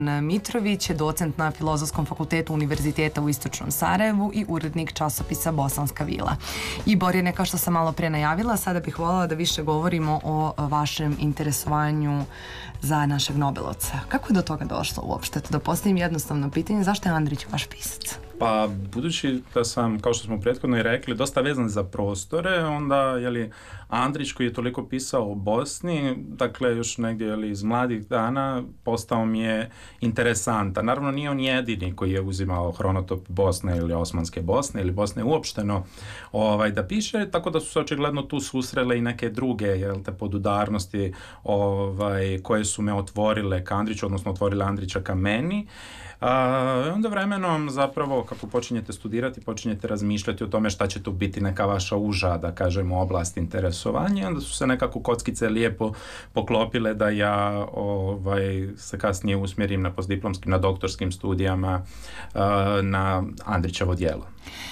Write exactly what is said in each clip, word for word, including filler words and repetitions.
Mitrović je docent na Filozofskom fakultetu Univerziteta u Istočnom Sarajevu i urednik časopisa Bosanska vila. I Borjane, kao što sam malo pre najavila, sada bih voljela da više govorimo o vašem interesovanju za našeg Nobelovca. Kako je do toga došlo uopšte? Da postavim jednostavno pitanje, zašto je Andrić vaš pisac? Pa, budući da sam, kao što smo prethodno i rekli, dosta vezan za prostore, onda, jeli, Andrić koji je toliko pisao o Bosni, dakle, još negdje, jeli, iz mladih dana, postao mi je interesantan. Naravno, nije on jedini koji je uzimao hronotop Bosne ili Osmanske Bosne ili Bosne uopšteno ovaj, da piše, tako da su se očigledno tu susrele i neke druge, jel, te podudarnosti ovaj, koje su me otvorile ka Andriću, odnosno otvorile Andrića ka meni. A, onda vremenom zapravo kako počinjete studirati, počinjete razmišljati o tome šta će tu biti neka vaša uža, da kažemo, oblast interesovanja, onda su se nekako kockice lijepo poklopile da ja ovaj, se kasnije usmjerim na postdiplomskim, na doktorskim studijama a, na Andrićevo djelo.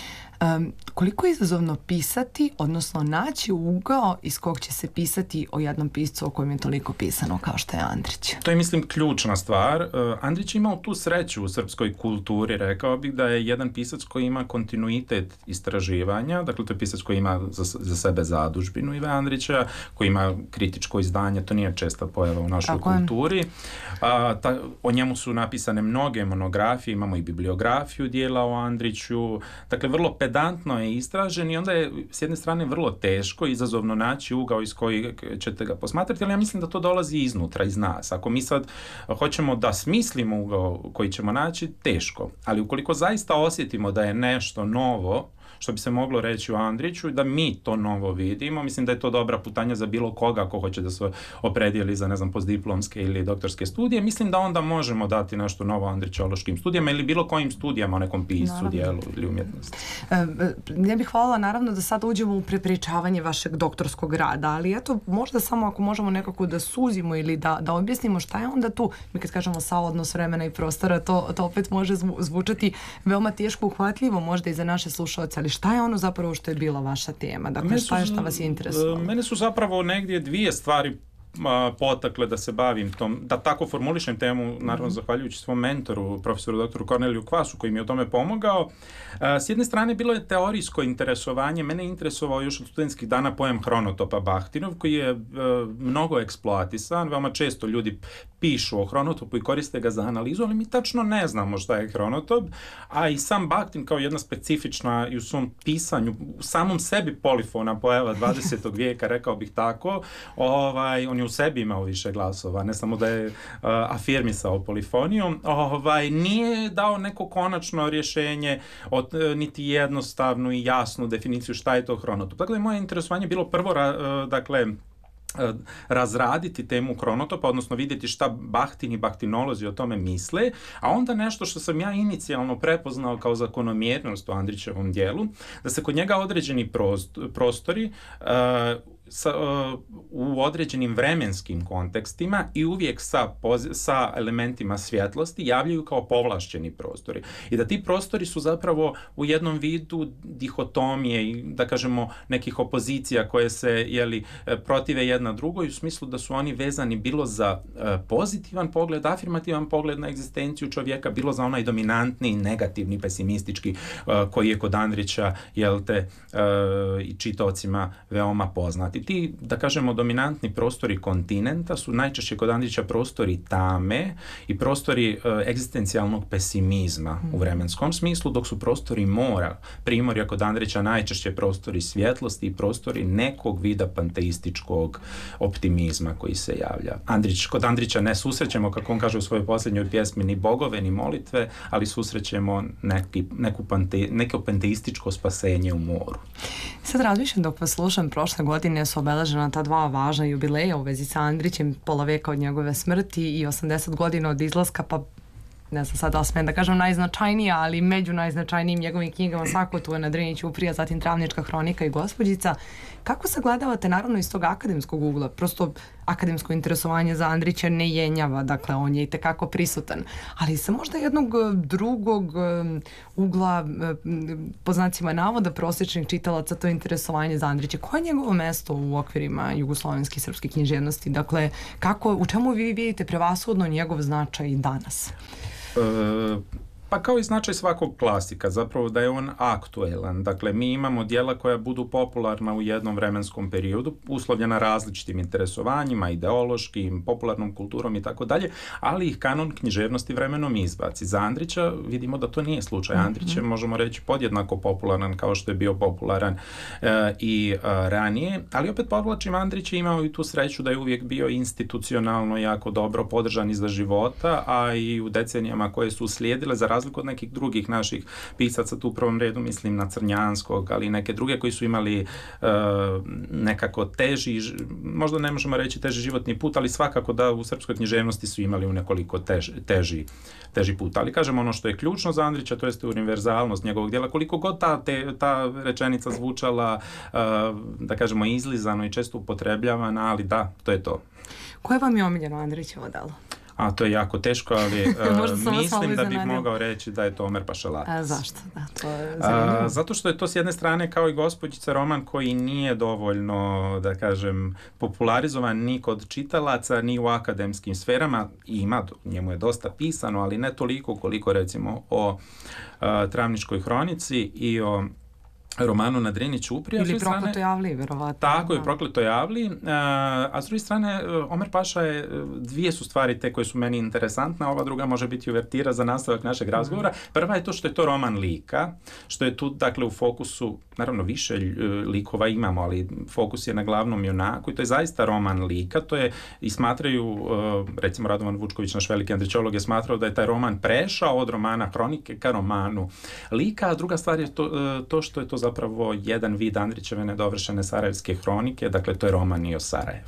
Um, koliko je izazovno pisati, odnosno naći ugao iz kog će se pisati o jednom piscu o kojem je toliko pisano kao što je Andrić? To je, mislim, ključna stvar. Uh, Andrić je imao tu sreću u srpskoj kulturi. Rekao bih da je jedan pisac koji ima kontinuitet istraživanja, dakle to je pisac koji ima za, za sebe zadužbinu Ive Andrića, koji ima kritičko izdanje, to nije česta pojava u našoj Tako kulturi. Uh, ta, o njemu su napisane mnoge monografije, imamo i bibliografiju dijela o Andriću, dakle vrlo pedantno je istražen i onda je s jedne strane vrlo teško, izazovno naći ugao iz kojeg ćete ga posmatrati, ali ja mislim da to dolazi iznutra, iz nas. Ako mi sad hoćemo da smislimo ugao koji ćemo naći, teško. Ali ukoliko zaista osjetimo da je nešto novo, što bi se moglo reći u Andriću, da mi to novo vidimo, mislim da je to dobra putanja za bilo koga ako hoće da se opredijeli za, ne znam, postdiplomske ili doktorske studije. Mislim da onda možemo dati nešto novo andrićološkim studijama ili bilo kojim studijama o nekom piscu, dijelu ili umjetnosti. E, ja bih hvala naravno da sad uđemo u prepričavanje vašeg doktorskog rada, ali eto, možda samo ako možemo nekako da suzimo ili da, da objasnimo šta je onda tu, mi kad kažemo sa odnos vremena i prostora, to, to opet može zvučati veoma teško uhvatljivo možda i za naše slušalce, ali šta je ono zapravo što je bila vaša tema? Dakle, šta je šta vas je interesovalo? Mene su zapravo negdje dvije stvari a, potakle da se bavim tom, da tako formulišem temu, naravno mm-hmm. zahvaljujući svom mentoru, profesoru doktoru Korneliju Kvasu, koji mi je o tome pomogao. A, s jedne strane bilo je teorijsko interesovanje, mene je interesovao još od studentskih dana pojam hronotopa Bahtinov, koji je a, mnogo eksploatisan, veoma često ljudi pišu o hronotopu i koriste ga za analizu, ali mi tačno ne znamo šta je hronotop, a i sam Bahtin kao jedna specifična i u svom pisanju, u samom sebi polifona pojava dvadesetog vijeka, rekao bih tako, ovaj, on je u sebi imao više glasova, ne samo da je uh, afirmisao polifonijom, ovaj, nije dao neko konačno rješenje, od, uh, niti jednostavnu i jasnu definiciju šta je to hronotop. Dakle, moje interesovanje je bilo prvo, uh, dakle, razraditi temu hronotopa, odnosno vidjeti šta Bahtin i bahtinolozi o tome misle, a onda nešto što sam ja inicijalno prepoznao kao zakonomjernost u Andrićevom dijelu, da se kod njega određeni prostori uh, Sa, uh, u određenim vremenskim kontekstima i uvijek sa, pozi- sa elementima svjetlosti javljaju kao povlašćeni prostori. I da ti prostori su zapravo u jednom vidu dihotomije i, da kažemo, nekih opozicija koje se, jeli, protive jedna drugoj, u smislu da su oni vezani bilo za uh, pozitivan pogled, afirmativan pogled na egzistenciju čovjeka, bilo za onaj dominantni, negativni, pesimistički uh, koji je kod Andrića, jel te, uh, i čitaocima veoma poznati. Ti, da kažemo, dominantni prostori kontinenta su najčešće kod Andrića prostori tame i prostori uh, egzistencijalnog pesimizma mm. u vremenskom smislu, dok su prostori mora, primorja kod Andrića najčešće prostori svjetlosti i prostori nekog vida panteističkog optimizma koji se javlja. Andrić, kod Andrića ne susrećemo, kako on kaže u svojoj posljednjoj pjesmi, ni bogove, ni molitve, ali susrećemo neki, neku pante, neko panteističko spasenje u moru. Sad razmišljam dok vas slušam, prošle godine su obeležena ta dva važna jubileja u vezi sa Andrićem, pola veka od njegove smrti i osamdeset godina od izlaska, pa ne znam sad da smijem da kažem najznačajnija, ali među najznačajnijim njegovim knjigama svako tu je na Drinić Uprija, zatim Travnička hronika i Gospođica. Kako sagledavate, naravno iz tog akademskog ugla, prosto akademsko interesovanje za Andrića ne jenjava, dakle on je itekako prisutan, ali sa možda jednog drugog ugla, po znacima navoda, prosječnih čitalaca to interesovanje za Andrića. Koje je njegovo mesto u okvirima jugoslovenske i srpske književnosti? Dakle, kako, u čemu vi vidite prevashodno njegov značaj danas? E, Pa kao i značaj svakog klasika, zapravo da je on aktuelan. Dakle, mi imamo djela koja budu popularna u jednom vremenskom periodu, uslovljena različitim interesovanjima, ideološkim, popularnom kulturom i tako dalje, ali ih kanon književnosti vremenom izbaci. Za Andrića vidimo da to nije slučaj. Andrić je, možemo reći, podjednako popularan kao što je bio popularan e, i e, ranije, ali opet podvlačim, Andrić je imao i tu sreću da je uvijek bio institucionalno jako dobro podržan iza života, a i u decenijama koje su uslijedile, za razliku od nekih drugih naših pisaca, tu u prvom redu mislim na Crnjanskog, ali i neke druge koji su imali uh, nekako teži, možda ne možemo reći teži životni put, ali svakako da u srpskoj književnosti su imali u nekoliko teži, teži, teži put. Ali kažem, ono što je ključno za Andrića, to jeste univerzalnost njegovog djela, koliko god ta, te, ta rečenica zvučala, uh, da kažemo, izlizano i često upotrebljavana, ali da, to je to. Koje vam je omiljeno Andrićevo delo? A to je jako teško, ali uh, mislim da bih mogao reći da je to Omer Pašalac. A zašto? Da, to je zanimljivo. A, zato što je to s jedne strane kao i Gospođica roman koji nije dovoljno, da kažem, popularizovan ni kod čitalaca, ni u akademskim sferama. Ima, njemu je dosta pisano, ali ne toliko koliko recimo o uh, Travničkoj hronici i o romanu na Drini ćuprija. Ili Prokleto javli, verovatno. Tako je, Prokleto javli. A s druge strane, Omer Paša je, dvije su stvari te koje su meni interesantne, ova druga može biti uvertira za nastavak našeg razgovora. Prva je to što je to roman lika, što je tu, dakle, u fokusu, naravno više likova imamo, ali fokus je na glavnom junaku i to je zaista roman lika. To je, i smatraju, recimo Radovan Vučković, naš veliki andrićolog, je smatrao da je taj roman prešao od romana hronike ka romanu lika, a druga stvar je to, to što je to zapravo jedan vid Andrićeve nedovršene sarajevske hronike, dakle to je roman i o Sarajevu.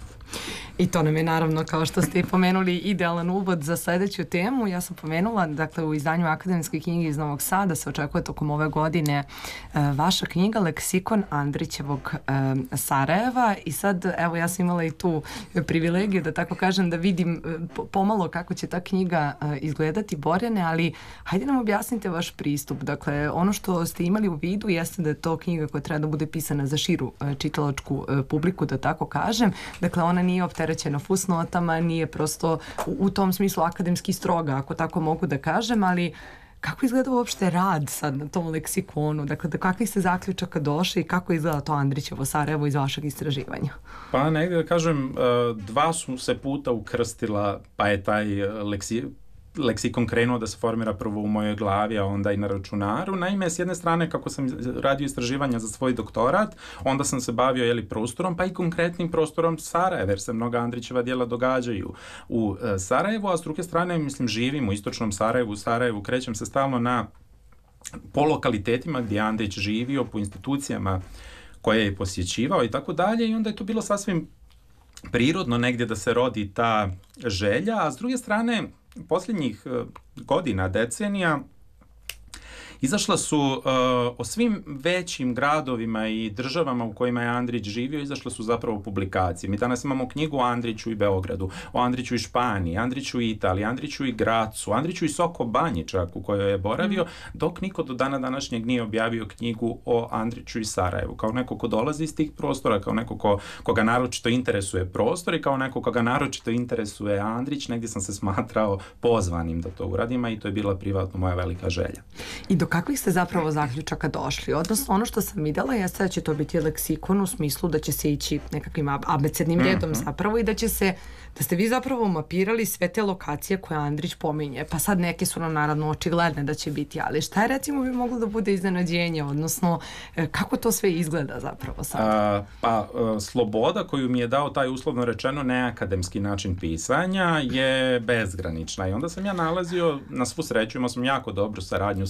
I to nam je naravno, kao što ste i pomenuli, idealan uvod za sledeću temu. Ja sam pomenula, dakle, u izdanju Akademske knjige iz Novog Sada se očekuje tokom ove godine e, vaša knjiga Leksikon Andrićevog e, Sarajeva i sad, evo, ja sam imala i tu privilegiju, da tako kažem, da vidim e, pomalo kako će ta knjiga e, izgledati, Borjane, ali hajde nam objasnite vaš pristup. Dakle, ono što ste imali u vidu jeste da je to knjiga koja treba da bude pisana za širu e, čitalačku e, publiku, da tako kažem. Dakle, ona nije opterećena fusnotama, nije prosto u, u tom smislu akademski stroga, ako tako mogu da kažem, ali kako izgleda uopšte rad sad na tom leksikonu? Dakle, do kakvih ste zaključaka došli i kako izgleda to Andrićevo Sarajevo iz vašeg istraživanja? Pa negdje da kažem, dva su se puta ukrstila, pa je taj leksi, leksikon krenuo da se formira prvo u mojoj glavi, a onda i na računaru. Naime, s jedne strane, kako sam radio istraživanja za svoj doktorat, onda sam se bavio jeli, prostorom, pa i konkretnim prostorom Sarajeva, jer se mnoga Andrićeva djela događaju u e, Sarajevu, a s druge strane, mislim, živim u istočnom Sarajevu, u Sarajevu, krećem se stalno na po lokalitetima gdje je Andrić živio, po institucijama koje je posjećivao i tako dalje, i onda je to bilo sasvim prirodno negdje da se rodi ta želja, a s druge strane, posljednjih godina, decenija, izašla su uh, o svim većim gradovima i državama u kojima je Andrić živio, izašle su zapravo publikacije. Mi danas imamo knjigu o Andriću i Beogradu, o Andriću i Španiji, Andriću i Italiji, Andriću i Gracu, Andriću i Soko Banji čak u kojoj je boravio, dok niko do dana današnjeg nije objavio knjigu o Andriću i Sarajevu. Kao neko ko dolazi iz tih prostora, kao neko ko, koga naročito interesuje prostor i kao neko koga naročito interesuje Andrić, negdje sam se smatrao pozvanim da to uradim, i to je bila privatno moja velika želja. I do kakvih ste zapravo zaključaka došli? Odnosno, ono što sam vidjela jeste da će to biti leksikon u smislu da će se ići nekakvim abecednim redom mm-hmm. zapravo i da će se, da ste vi zapravo mapirali sve te lokacije koje Andrić pominje. Pa sad neke su nam naravno očigledne da će biti, ali šta je recimo bi moglo da bude iznenađenje? Odnosno, kako to sve izgleda zapravo sad? A, pa, a, sloboda koju mi je dao taj uslovno rečeno neakademski način pisanja je bezgranična i onda sam ja nalazio, na svu sreću, imao sam jako dobru saradnju sa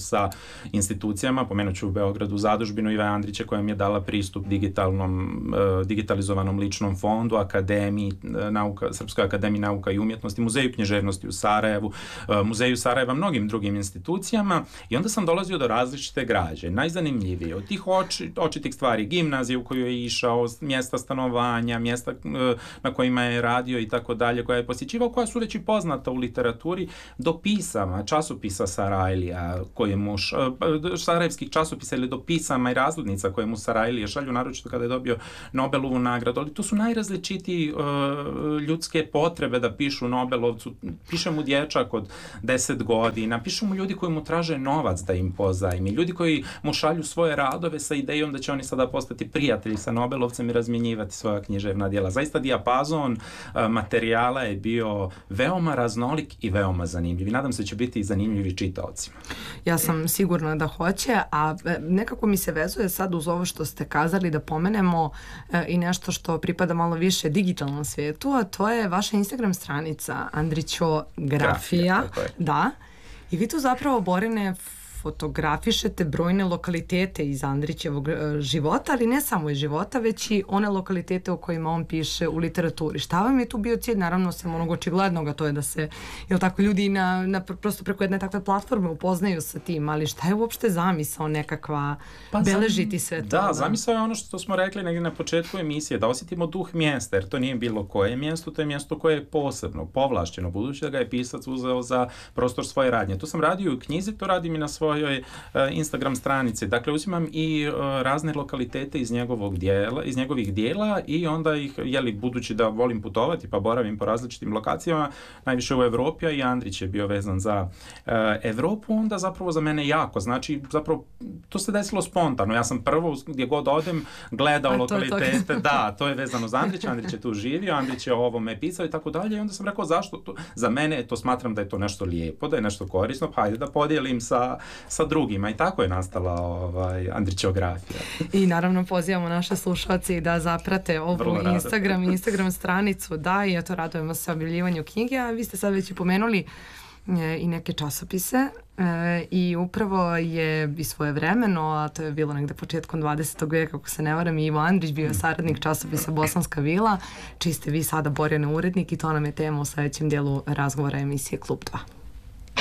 institucijama, pomenut ću u Beogradu Zadužbinu Ive Andrića koja mi je dala pristup digitalnom, digitalizovanom ličnom fondu, akademiji, nauka, Srpskoj akademiji nauka i umjetnosti, Muzeju književnosti u Sarajevu, Muzeju Sarajeva, mnogim drugim institucijama i onda sam dolazio do različite građe. Najzanimljivije od tih oči, očitih stvari, gimnazije u koju je išao, mjesta stanovanja, mjesta na kojima je radio i tako dalje, koja je posjećivao, koja su već i poznata u literaturi, do pisama, časopisa Sarajlija, koje mu, sarajevskih časopisa ili do pisama i razglednica koje mu Sarajlije šalju, naročito kada je dobio Nobelovu nagradu, ali to su najrazličitiji uh, ljudske potrebe da pišu Nobelovcu. Piše mu dječak od deset godina, pišu mu ljudi koji mu traže novac da im pozajmi, ljudi koji mu šalju svoje radove sa idejom da će oni sada postati prijatelji sa Nobelovcem i razmjenjivati svoja književna djela. Zaista dijapazon uh, materijala je bio veoma raznolik i veoma zanimljiv. I nadam se da će biti i zanimljivi čitaocima. Ja sam sigurna da hoće, a nekako mi se vezuje sad uz ovo što ste kazali da pomenemo e, i nešto što pripada malo više digitalnom svijetu, a to je vaša Instagram stranica Andrićografija. Da. I vi tu zapravo, Borine, fotografišete brojne lokalitete iz Andrićevog života, ali ne samo iz života, već i one lokalitete o kojima on piše u literaturi. Šta vam je tu bio cilj? Naravno, sem onog očiglednog, a to je da se, jel tako, ljudi na, na, prosto preko jedne takve platforme upoznaju sa tim, ali šta je uopšte zamisao nekakva pa beležiti sve to? Da, da, zamisao je ono što smo rekli negdje na početku emisije, da osjetimo duh mjesta, jer to nije bilo koje mjesto, to je mjesto koje je posebno, povlašćeno, budući da ga je pisac uzeo za prostor svoje radnje. To sam radio u knjizi, to radim i na svoj Instagram stranice. Dakle, uzimam i uh, razne lokalitete iz njegovog dijela, iz njegovih dijela i onda ih, jeli, budući da volim putovati pa boravim po različitim lokacijama, najviše u Evropi, a i Andrić je bio vezan za uh, Evropu, onda zapravo za mene jako, znači zapravo to se desilo spontano. Ja sam prvo gdje god odem gledao lokalitete, to da, to je vezano za Andrića, Andrić je tu živio, Andrić je o ovome pisao i tako dalje i onda sam rekao zašto to, za mene to smatram da je to nešto lijepo, da je nešto korisno, pa hajde da podijelim sa sa drugima i tako je nastala ovaj, Andrićografija. I naravno pozivamo naše slušalce da zaprate ovu Instagram, Instagram stranicu, da, i eto radujemo se objavljivanju knjige, a vi ste sad već i pomenuli e, i neke časopise e, i upravo je i svojevremeno, a to je bilo negde početkom dvadesetog vijeka, ako se ne varam, i Ivo Andrić bio je saradnik časopisa Bosanska vila, čiji ste vi sada Borjane urednik i to nam je tema u sljedećem dijelu razgovora emisije Klub dva.